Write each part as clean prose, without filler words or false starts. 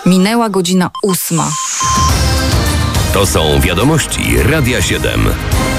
Minęła godzina 8. To są wiadomości Radia 7.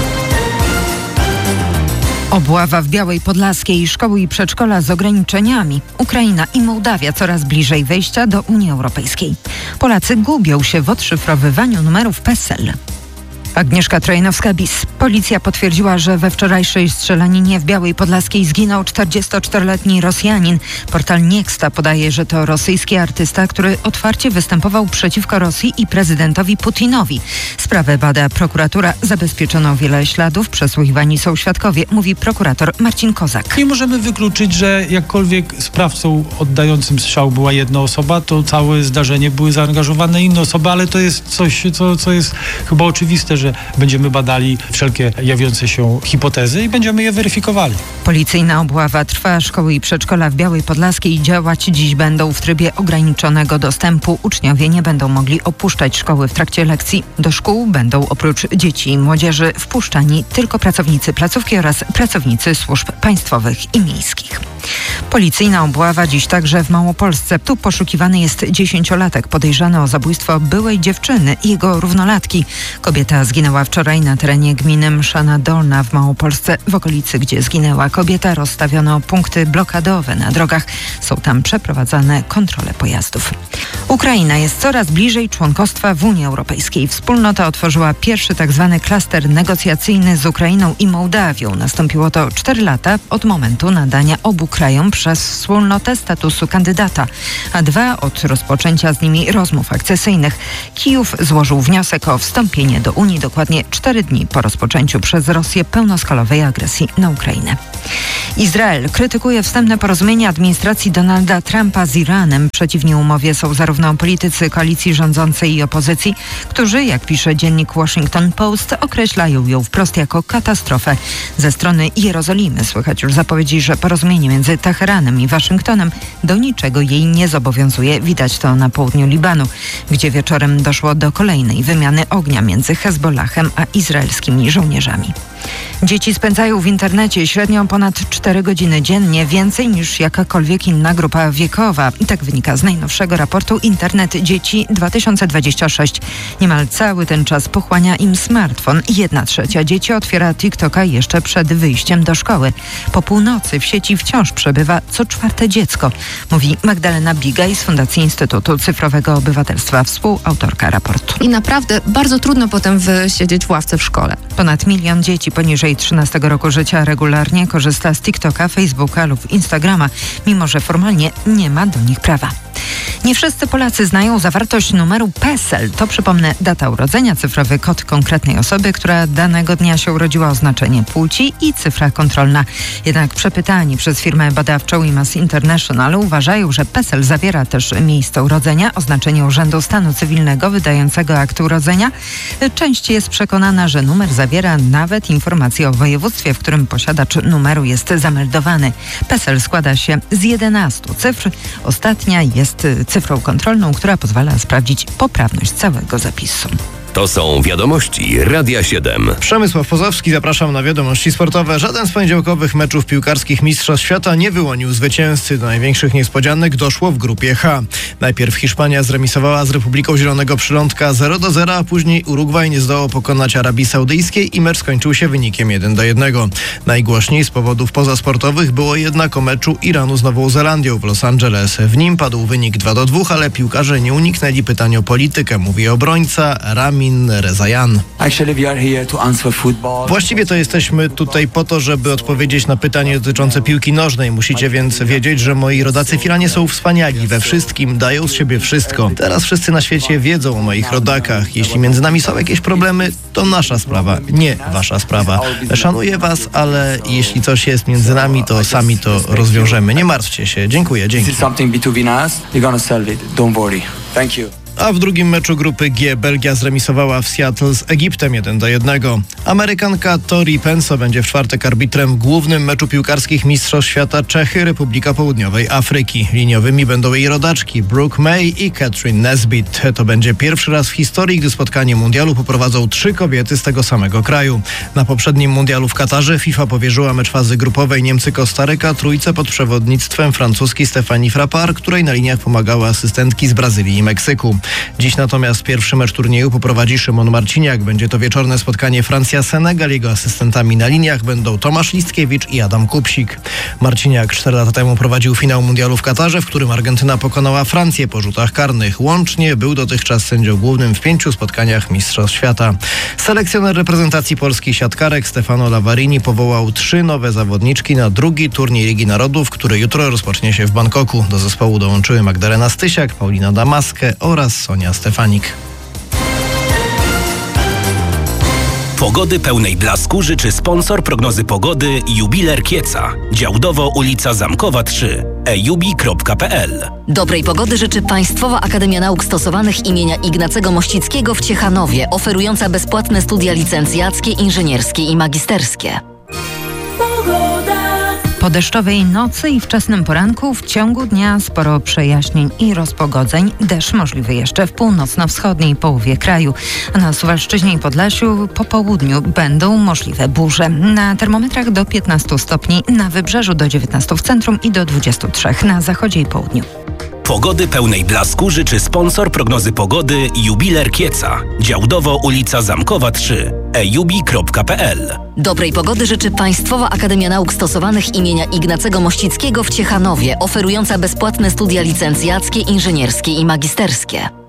Obława w Białej Podlaskiej, szkoły i przedszkola z ograniczeniami. Ukraina i Mołdawia coraz bliżej wejścia do Unii Europejskiej. Polacy gubią się w odszyfrowywaniu numerów PESEL. Agnieszka Trojanowska-Bis. Policja potwierdziła, że we wczorajszej strzelaninie w Białej Podlaskiej zginął 44-letni Rosjanin. Portal Niexta podaje, że to rosyjski artysta, który otwarcie występował przeciwko Rosji i prezydentowi Putinowi. Sprawę bada prokuratura. Zabezpieczono wiele śladów, przesłuchiwani są świadkowie, mówi prokurator Marcin Kozak. Nie możemy wykluczyć, że jakkolwiek sprawcą oddającym strzał była jedna osoba, to całe zdarzenie były zaangażowane inne osoby, ale to jest coś, co jest chyba oczywiste, że będziemy badali wszelkie jawiące się hipotezy i będziemy je weryfikowali. Policyjna obława trwa. Szkoły i przedszkola w Białej Podlaskiej działać dziś będą w trybie ograniczonego dostępu. Uczniowie nie będą mogli opuszczać szkoły w trakcie lekcji. Do szkół będą oprócz dzieci i młodzieży wpuszczani tylko pracownicy placówki oraz pracownicy służb państwowych i miejskich. Policyjna obława dziś także w Małopolsce. Tu poszukiwany jest 10-latek podejrzany o zabójstwo byłej dziewczyny i jego równolatki. Kobieta zginęła wczoraj na terenie gminy Mszana Dolna w Małopolsce. W okolicy, gdzie zginęła kobieta, rozstawiono punkty blokadowe na drogach. Są tam przeprowadzane kontrole pojazdów. Ukraina jest coraz bliżej członkostwa w Unii Europejskiej. Wspólnota otworzyła pierwszy tzw. klaster negocjacyjny z Ukrainą i Mołdawią. Nastąpiło to 4 lata od momentu nadania obu krajom przez wspólnotę statusu kandydata, a 2 od rozpoczęcia z nimi rozmów akcesyjnych. Kijów złożył wniosek o wstąpienie do Unii dokładnie 4 dni po rozpoczęciu przez Rosję pełnoskalowej agresji na Ukrainę. Izrael krytykuje wstępne porozumienie administracji Donalda Trumpa z Iranem. Przeciwni umowie są zarówno politycy koalicji rządzącej i opozycji, którzy, jak pisze dziennik Washington Post, określają ją wprost jako katastrofę. Ze strony Jerozolimy słychać już zapowiedzi, że porozumienie między Teheranem i Waszyngtonem do niczego jej nie zobowiązuje. Widać to na południu Libanu, gdzie wieczorem doszło do kolejnej wymiany ognia między Hezbollahem a izraelskimi żołnierzami. Dzieci spędzają w internecie średnio ponad 4 godziny dziennie, więcej niż jakakolwiek inna grupa wiekowa. Tak wynika z najnowszego raportu Internet Dzieci 2026. Niemal cały ten czas pochłania im smartfon. 1/3 dzieci otwiera TikToka jeszcze przed wyjściem do szkoły. Po północy w sieci wciąż przebywa co 4 dziecko, mówi Magdalena Bigaj z Fundacji Instytutu Cyfrowego Obywatelstwa, współautorka raportu. I naprawdę bardzo trudno potem wysiedzieć w ławce w szkole. Ponad 1 milion dzieci poniżej 13 roku życia regularnie korzysta z TikToka, Facebooka lub Instagrama, mimo że formalnie nie ma do nich prawa. Nie wszyscy Polacy znają zawartość numeru PESEL. To, przypomnę, data urodzenia, cyfrowy kod konkretnej osoby, która danego dnia się urodziła, oznaczenie płci i cyfra kontrolna. Jednak przepytani przez firmę badawczą IMAS International uważają, że PESEL zawiera też miejsce urodzenia, oznaczenie Urzędu Stanu Cywilnego wydającego akt urodzenia. Część jest przekonana, że numer zawiera nawet informacje o województwie, w którym posiadacz numeru jest zameldowany. PESEL składa się z 11 cyfr. Ostatnia jest cyfrą kontrolną, która pozwala sprawdzić poprawność całego zapisu. To są wiadomości Radia 7. Przemysław Pozowski, zapraszam na wiadomości sportowe. Żaden z poniedziałkowych meczów piłkarskich Mistrzostw Świata nie wyłonił zwycięzcy. Do największych niespodzianek doszło w grupie H. Najpierw Hiszpania zremisowała z Republiką Zielonego Przylądka 0-0, a później Urugwaj nie zdołał pokonać Arabii Saudyjskiej i mecz skończył się wynikiem 1-1. Najgłośniej z powodów pozasportowych było jednak o meczu Iranu z Nową Zelandią w Los Angeles. W nim padł wynik 2-2, ale piłkarze nie uniknęli pytań o politykę, mówi obrońca Ramin Rezajan. Właściwie to jesteśmy tutaj po to, żeby odpowiedzieć na pytanie dotyczące piłki nożnej. Musicie więc wiedzieć, że moi rodacy w Iranie są wspaniali we wszystkim, dają z siebie wszystko. Teraz wszyscy na świecie wiedzą o moich rodakach. Jeśli między nami są jakieś problemy, to nasza sprawa, nie wasza sprawa. Szanuję was, ale jeśli coś jest między nami, to sami to rozwiążemy. Nie martwcie się. Dziękuję, dzięki. A w drugim meczu grupy G Belgia zremisowała w Seattle z Egiptem 1-1. Amerykanka Tori Penso będzie w czwartek arbitrem w głównym meczu piłkarskich Mistrzostw Świata Czechy, Republika Południowej Afryki. Liniowymi będą jej rodaczki Brooke May i Catherine Nesbitt. To będzie pierwszy raz w historii, gdy spotkanie mundialu poprowadzą 3 kobiety z tego samego kraju. Na poprzednim mundialu w Katarze FIFA powierzyła mecz fazy grupowej Niemcy-Kostaryka trójce pod przewodnictwem francuski Stéphanie Frappart, której na liniach pomagały asystentki z Brazylii i Meksyku. Dziś natomiast pierwszy mecz turnieju poprowadzi Szymon Marciniak. Będzie to wieczorne spotkanie Francja-Senegal. Jego asystentami na liniach będą Tomasz Listkiewicz i Adam Kupsik. Marciniak 4 lata temu prowadził finał mundialu w Katarze, w którym Argentyna pokonała Francję po rzutach karnych. Łącznie był dotychczas sędzią głównym w 5 spotkaniach Mistrzostw Świata. Selekcjoner reprezentacji polskich siatkarek Stefano Lavarini powołał 3 nowe zawodniczki na drugi turniej Ligi Narodów, który jutro rozpocznie się w Bangkoku. Do zespołu dołączyły Magdalena Stysiak, Paulina Damaskę oraz Sonia Stefanik. Pogody pełnej blasku życzy sponsor prognozy pogody Jubiler Kieca. Działdowo ulica Zamkowa 3. ejubi.pl. Dobrej pogody życzy Państwowa Akademia Nauk Stosowanych imienia Ignacego Mościckiego w Ciechanowie, oferująca bezpłatne studia licencjackie, inżynierskie i magisterskie. Po deszczowej nocy i wczesnym poranku w ciągu dnia sporo przejaśnień i rozpogodzeń. Deszcz możliwy jeszcze w północno-wschodniej połowie kraju. A na Suwalszczyźnie i Podlasiu po południu będą możliwe burze. Na termometrach do 15 stopni, na wybrzeżu do 19 w centrum i do 23 na zachodzie i południu. Pogody pełnej blasku życzy sponsor prognozy pogody Jubiler Kieca. Działdowo ulica Zamkowa 3. ejubi.pl. Dobrej pogody życzy Państwowa Akademia Nauk Stosowanych imienia Ignacego Mościckiego w Ciechanowie, oferująca bezpłatne studia licencjackie, inżynierskie i magisterskie.